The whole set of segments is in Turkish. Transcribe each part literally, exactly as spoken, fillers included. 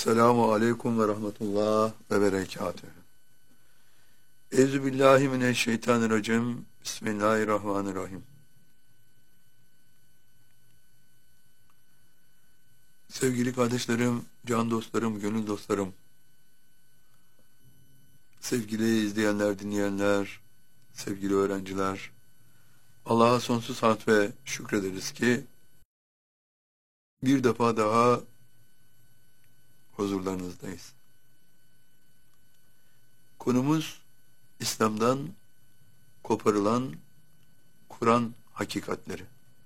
Esselamu aleyküm ve rahmetullah ve berekatühü. Euzubillahimineşşeytanirracim. Bismillahirrahmanirrahim. Sevgili kardeşlerim, can dostlarım, gönül dostlarım, sevgili izleyenler, dinleyenler, sevgili öğrenciler, Allah'a sonsuz hamd ve şükrederiz ki bir defa daha huzurlarınızdayız. Konumuz İslam'dan koparılan Kur'an hakikatleri.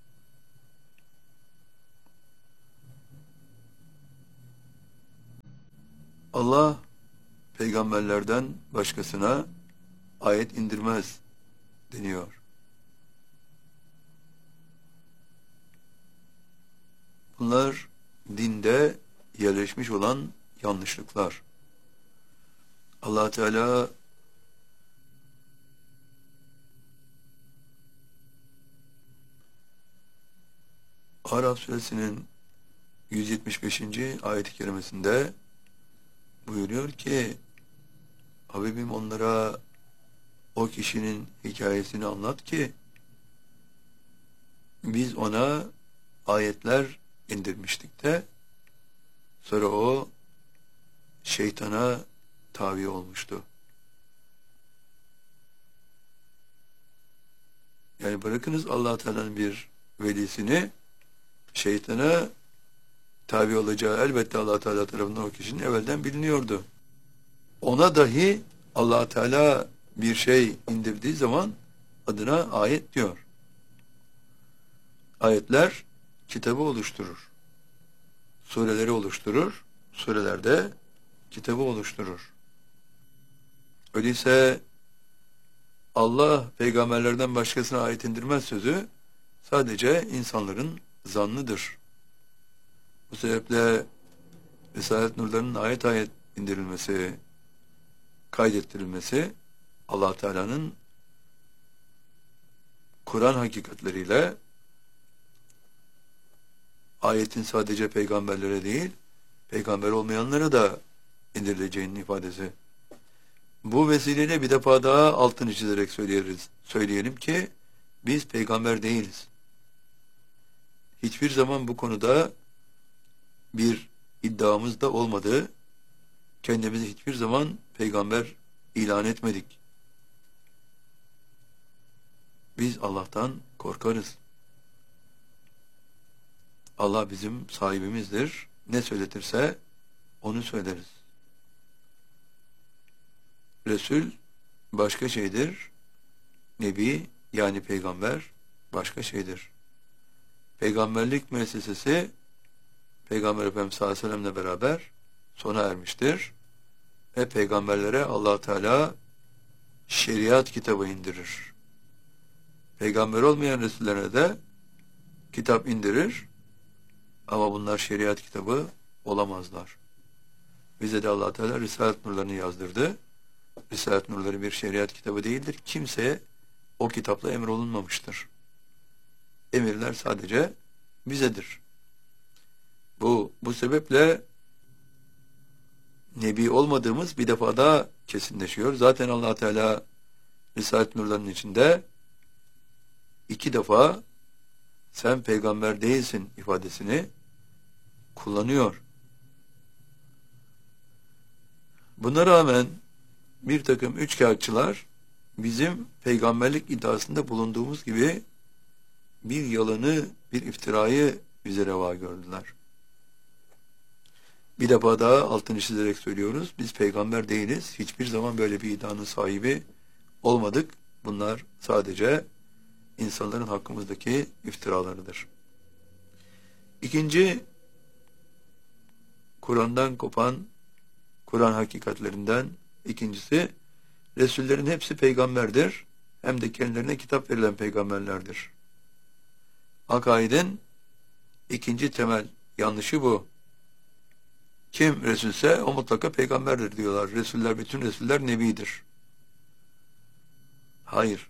Allah peygamberlerden başkasına ayet indirmez deniyor. Bunlar dinde yerleşmiş olan yanlışlıklar. Allah Teala Araf suresinin yüz yetmiş beşinci ayet-i kerimesinde buyuruyor ki, Habibim onlara o kişinin hikayesini anlat ki biz ona ayetler indirmiştik de sonra o şeytana tabi olmuştu. Yani bırakınız Allah Teala'nın bir velisini, şeytana tabi olacağı elbette Allah Teala tarafından o kişinin evvelden biliniyordu. Ona dahi Allah Teala bir şey indirdiği zaman adına ayet diyor. Ayetler kitabı oluşturur. Sureleri oluşturur. Surelerde kitabı oluşturur. Öyleyse Allah peygamberlerden başkasına ayet indirmez sözü sadece insanların zannıdır. Bu sebeple Risalet nurlarının ayet ayet indirilmesi, kaydettirilmesi Allah Teala'nın Kur'an hakikatleriyle ayetin sadece peygamberlere değil, peygamber olmayanlara da indirileceğinin ifadesi. Bu vesileyle bir defa daha altını çizerek söyleyeriz, söyleyelim ki biz peygamber değiliz. Hiçbir zaman bu konuda bir iddiamız da olmadı. Kendimizi hiçbir zaman peygamber ilan etmedik. Biz Allah'tan korkarız. Allah bizim sahibimizdir. Ne söyletirse onu söyleriz. Resul başka şeydir. Nebi yani peygamber başka şeydir. Peygamberlik müessesesi Peygamber Efendimiz sallallahu aleyhi ve sellem'le beraber sona ermiştir. Ve peygamberlere Allah Teala şeriat kitabı indirir. Peygamber olmayan Resullere de kitap indirir. Ama bunlar şeriat kitabı olamazlar. Bize de Allah Teala Risalet nurlarını yazdırdı. Risalet nurları bir şeriat kitabı değildir. Kimseye o kitapla emrolunmamıştır. Emirler sadece bizedir. Bu, bu sebeple Nebi olmadığımız bir defa daha kesinleşiyor. Zaten Allah Teala Risalet nurlarının içinde iki defa sen peygamber değilsin ifadesini kullanıyor. Buna rağmen bir takım üçkağıtçılar bizim peygamberlik iddiasında bulunduğumuz gibi bir yalanı, bir iftirayı bize reva gördüler. Bir defa daha altını çizerek söylüyoruz. Biz peygamber değiliz. Hiçbir zaman böyle bir iddianın sahibi olmadık. Bunlar sadece insanların hakkımızdaki iftiralarıdır. İkinci, Kur'an'dan kopan Kur'an hakikatlerinden ikincisi, Resullerin hepsi peygamberdir. Hem de kendilerine kitap verilen peygamberlerdir. Akaidin ikinci temel yanlışı bu. Kim Resulse o mutlaka peygamberdir diyorlar. Resuller, bütün Resuller Nebidir. Hayır.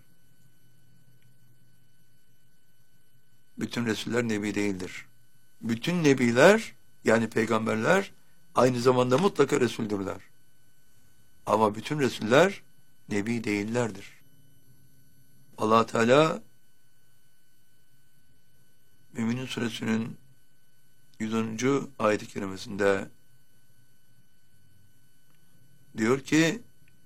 Bütün Resuller Nebi değildir. Bütün Nebiler yani peygamberler aynı zamanda mutlaka Resuldürler. Ama bütün Resuller Nebi değillerdir. Allah Teala Mü'minin Suresinin yüz onuncu ayet-i kerimesinde diyor ki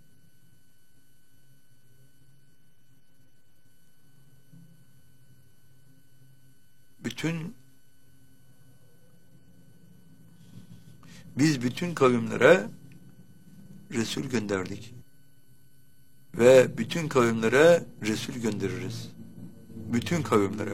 bütün biz bütün kavimlere Resul gönderdik. Ve bütün kavimlere Resul göndeririz. Bütün kavimlere.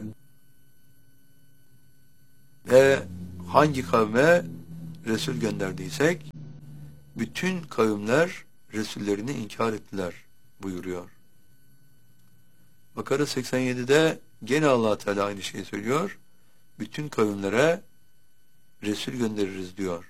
Ve hangi kavme Resul gönderdiysek bütün kavimler Resullerini inkar ettiler buyuruyor. Bakara seksen yedide gene Allah Teala aynı şeyi söylüyor. Bütün kavimlere Resul göndeririz diyor.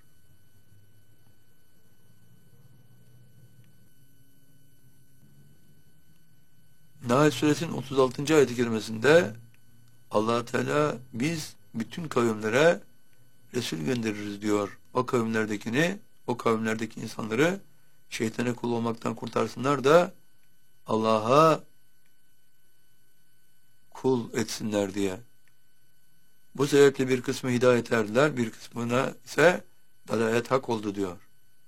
Nahl Suresinin otuz altıncı ayet-i kerimesinde Allah Teala biz bütün kavimlere Resul göndeririz diyor. O kavimlerdekini, o kavimlerdeki insanları şeytana kul olmaktan kurtarsınlar da Allah'a kul etsinler diye. Bu sebeple bir kısmı hidayet erdiler, bir kısmına ise dalalet hak oldu diyor.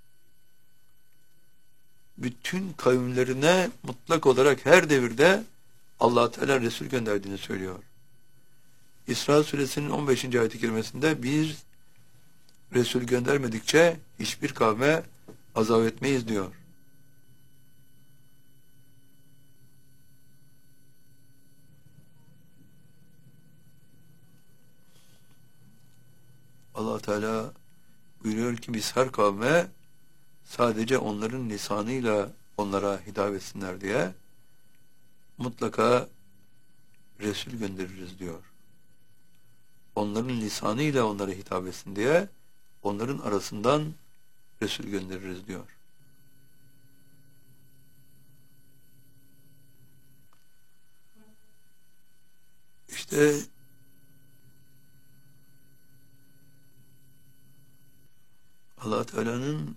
Bütün kavimlerine mutlak olarak her devirde Allah Teala Resul gönderdiğini söylüyor. İsra Suresinin on beşinci ayet-i kerimesinde biz Resul göndermedikçe hiçbir kavme azap etmeyiz diyor. Allah Teala buyuruyor ki biz her kavme sadece onların lisanıyla onlara hitap etsinler diye mutlaka Resul göndeririz diyor. Onların lisanıyla onlara hitap etsin diye onların arasından Resul göndeririz diyor. İşte Allah Teala'nın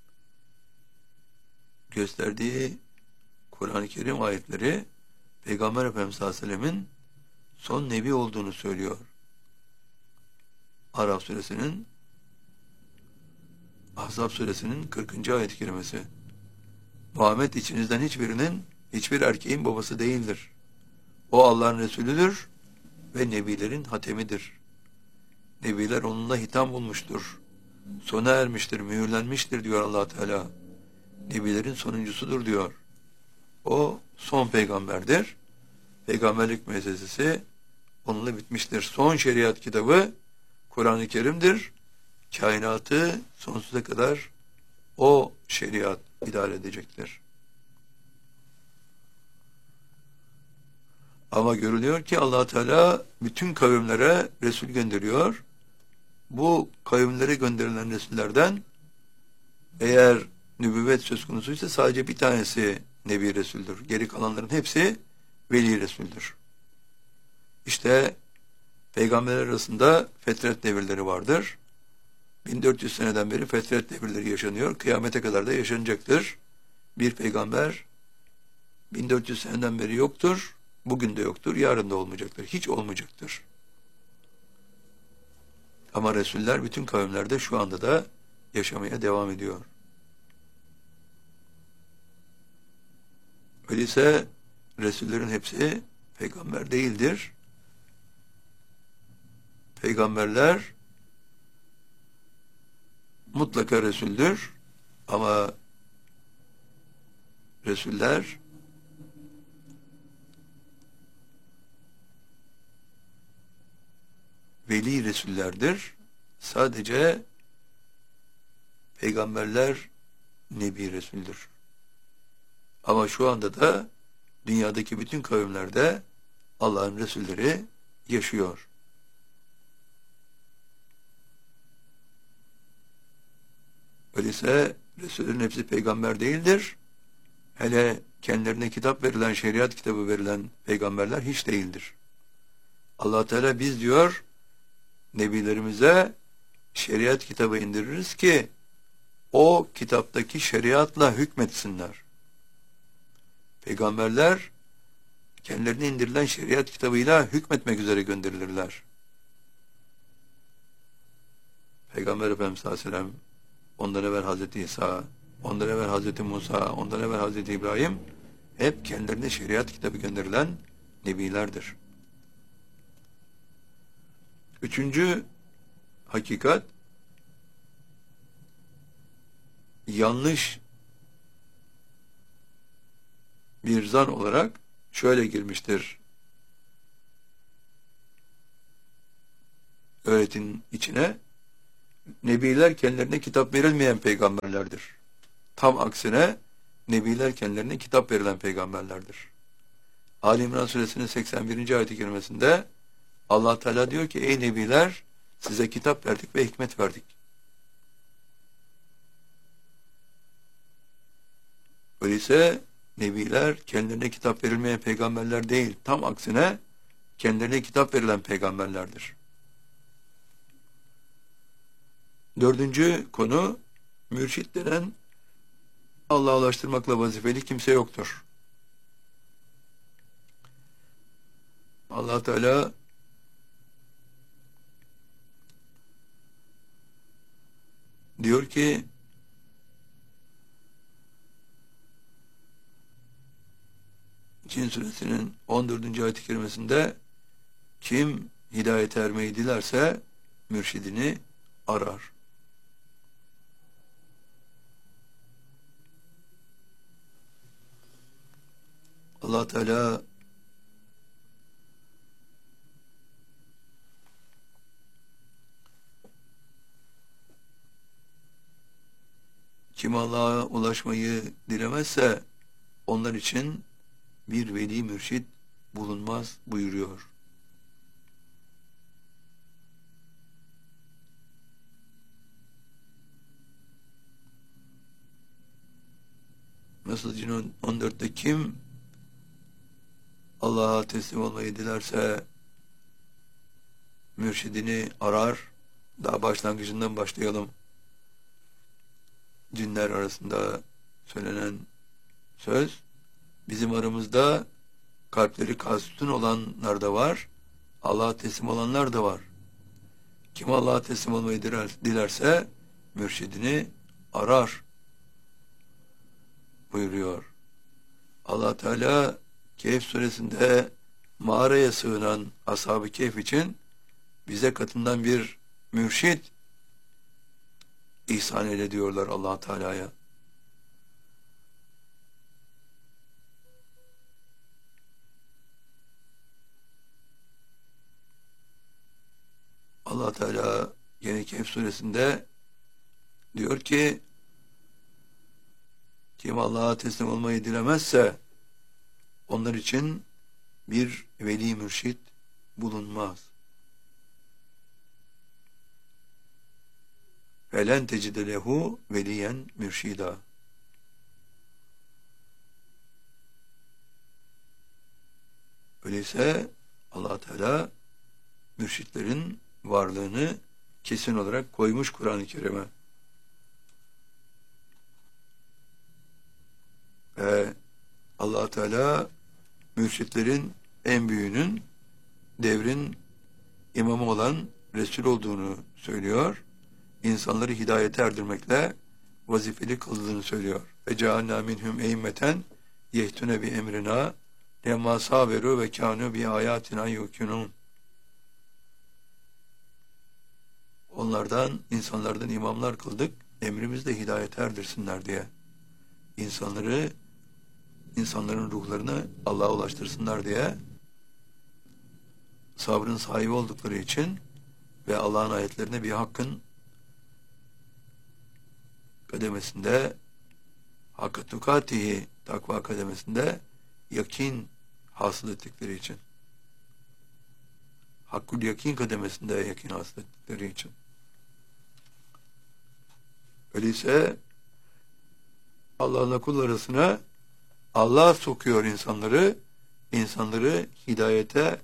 gösterdiği Kur'an-ı Kerim ayetleri Peygamber Efendimiz sallallahu aleyhi ve sellemin son nebi olduğunu söylüyor. Araf suresinin Ahzab suresinin kırkıncı ayet-i kerimesi. Muhammed içinizden hiçbirinin hiçbir erkeğin babası değildir. O Allah'ın Resulüdür ve nebilerin hatemidir. Nebiler onunla hitam bulmuştur. Sona ermiştir, mühürlenmiştir diyor Allah Teala. Nebilerin sonuncusudur diyor. O son peygamberdir. Peygamberlik müessesesi onunla bitmiştir. Son şeriat kitabı Kur'an-ı Kerim'dir. Kainatı sonsuza kadar o şeriat idare edecektir. Ama görülüyor ki Allah Teala bütün kavimlere Resul gönderiyor. Bu kavimlere gönderilen Resullerden eğer nübüvvet söz konusuysa sadece bir tanesi Nebi Resul'dür. Geri kalanların hepsi Veli Resul'dür. İşte peygamberler arasında fetret devirleri vardır. bin dört yüz seneden beri fetret devirleri yaşanıyor. Kıyamete kadar da yaşanacaktır. Bir peygamber bin dört yüz seneden beri yoktur. Bugün de yoktur. Yarın da olmayacaktır. Hiç olmayacaktır. Ama Resuller bütün kavimlerde şu anda da yaşamaya devam ediyor. Öyleyse Resullerin hepsi peygamber değildir. Peygamberler mutlaka Resul'dür ama Resuller veli Resullerdir. Sadece peygamberler Nebi Resul'dür. Ama şu anda da dünyadaki bütün kavimlerde Allah'ın Resulleri yaşıyor. Öyleyse Resullerin hepsi peygamber değildir. Hele kendilerine kitap verilen, şeriat kitabı verilen peygamberler hiç değildir. Allah Teala biz diyor, nebilerimize şeriat kitabı indiririz ki o kitaptaki şeriatla hükmetsinler. Peygamberler kendilerine indirilen şeriat kitabıyla hükmetmek üzere gönderilirler. Peygamber Efendimiz sallallahu aleyhi ve sellem, ondan evvel Hazreti İsa, ondan evvel Hazreti Musa, ondan evvel Hazreti İbrahim hep kendilerine şeriat kitabı gönderilen nebilerdir. Üçüncü hakikat, yanlış bir zan olarak şöyle girmiştir öğretinin içine: Nebiler kendilerine kitap verilmeyen peygamberlerdir. Tam aksine nebiler kendilerine kitap verilen peygamberlerdir. Ali İmran suresinin seksen birinci ayet-i kerimesinde Allah Teala diyor ki: ey nebiler, size kitap verdik ve hikmet verdik. Öyleyse nebiler kendilerine kitap verilmeyen peygamberler değil, tam aksine kendilerine kitap verilen peygamberlerdir. Dördüncü konu, mürşit denen Allah'a ulaştırmakla vazifeli kimse yoktur. Allah Teala diyor ki: Cin suresinin on dördüncü ayet-i kerimesinde, kim hidayete ermeyi dilerse mürşidini arar. Allah Teala kim Allah'a ulaşmayı dilemezse onlar için bir veli mürşit bulunmaz buyuruyor. Nasıl Cin on dörtte kim Allah'a teslim olmayı dilerse mürşidini arar. Daha başlangıcından başlayalım. Cinler arasında söylenen söz, bizim aramızda kalpleri kalsütün olanlar da var, Allah'a teslim olanlar da var. Kim Allah'a teslim olmayı dilerse mürşidini arar buyuruyor. Allah Teala Kehf suresinde mağaraya sığınan ashab-ı Kehf için bize katından bir mürşit ihsan eyle diyorlar Allah Teala'ya. Allah Teala yine Kehf suresinde diyor ki: kim Allah'a teslim olmayı dilemezse onlar için bir veli mürşit bulunmaz. Velen tecide lehu veliyen mürşida. Öyleyse Allah Teala mürşitlerin varlığını kesin olarak koymuş Kur'an-ı Kerim'e. Ve Allah Teala mürşitlerin en büyüğünün devrin imamı olan Resul olduğunu söylüyor. İnsanları hidayete erdirmekle vazifeli kıldığını söylüyor. Ve cealna minhum e'immeten yehtune bi emrina lemma saberu ve kanu bi ayatina yukinun. Onlardan, insanlardan imamlar kıldık, emrimizle hidayete erdirsinler diye. İnsanları, insanların ruhlarını Allah'a ulaştırsınlar diye, sabrın sahibi oldukları için ve Allah'ın ayetlerine bir hakkın kademesinde, hakka tukatihi, takva kademesinde yakin hasıl ettikleri için, hakkul yakin kademesinde yakin hasıl ettikleri için. Öyleyse Allah'la kul arasına Allah sokuyor insanları, insanları hidayete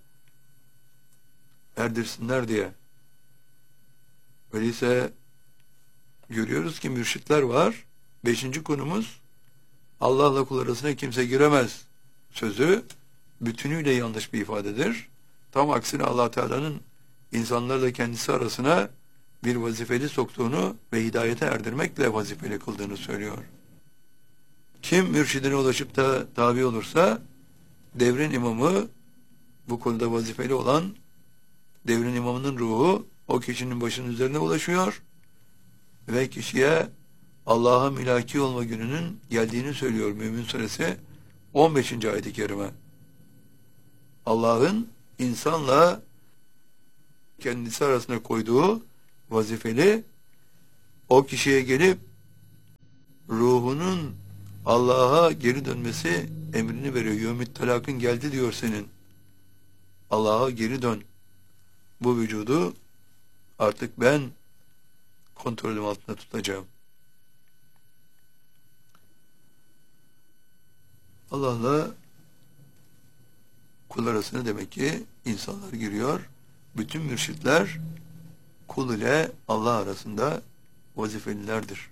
erdirsinler diye. Öyleyse görüyoruz ki mürşitler var. Beşinci konumuz, Allah'la kul arasına kimse giremez sözü bütünüyle yanlış bir ifadedir. Tam aksine Allah Teala'nın insanlarla kendisi arasına bir vazifeli soktuğunu ve hidayete erdirmekle vazifeli kıldığını söylüyor. Kim mürşidine ulaşıp da tabi olursa, devrin imamı, bu konuda vazifeli olan devrin imamının ruhu o kişinin başının üzerine ulaşıyor ve kişiye Allah'a mülaki olma gününün geldiğini söylüyor Mümin Suresi on beşinci ayet-i kerime. Allah'ın insanla kendisi arasına koyduğu vazifeli o kişiye gelip ruhunun Allah'a geri dönmesi emrini veriyor. Yevmit talakın geldi diyor senin. Allah'a geri dön. Bu vücudu artık ben kontrolüm altında tutacağım. Allah'la kul arasına demek ki insanlar giriyor. Bütün mürşitler kul ile Allah arasında vazifelilerdir.